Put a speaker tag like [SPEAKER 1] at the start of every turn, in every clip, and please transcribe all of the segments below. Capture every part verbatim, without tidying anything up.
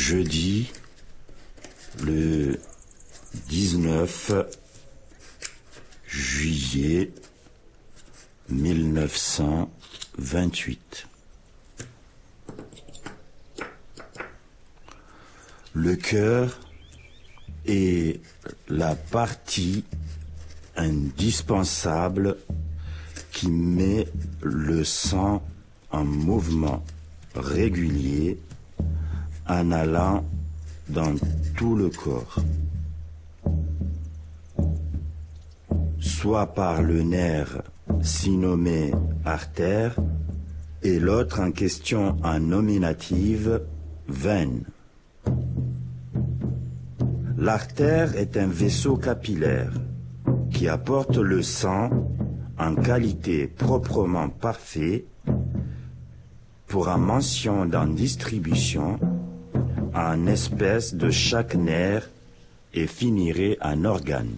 [SPEAKER 1] jeudi le dix-neuf juillet mille neuf cent vingt-huit. Le cœur est la partie indispensable qui met le sang en mouvement régulier en allant dans tout le corps, soit par le nerf si nommé artère et l'autre en question en nominative veine. L'artère est un vaisseau capillaire qui apporte le sang en qualité proprement parfait pour en mention dans distribution en espèce de chaque nerf et finirait en organe.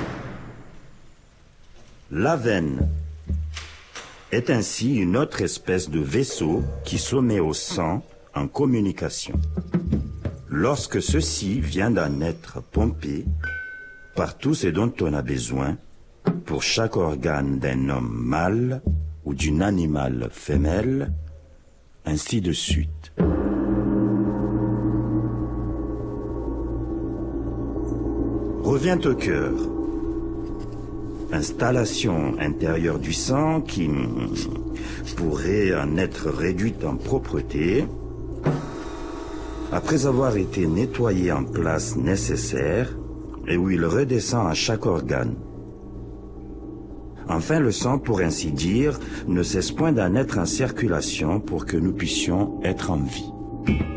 [SPEAKER 1] La veine est ainsi une autre espèce de vaisseau qui se met au sang en communication. Lorsque ceci vient d'en être pompé par tout ce dont on a besoin pour chaque organe d'un homme mâle ou d'une animal femelle, ainsi de suite. Revient au cœur. Installation intérieure du sang qui pourrait en être réduite en propreté après avoir été nettoyé en place nécessaire et où il redescend à chaque organe. Enfin, le sang, pour ainsi dire, ne cesse point d'en être en circulation pour que nous puissions être en vie.